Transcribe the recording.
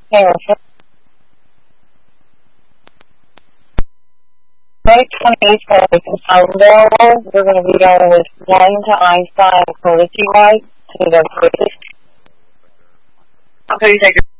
Harrison. May 28th is available. We're going to be going with 1 to Einstein Felicity White to the first. Okay, you take it.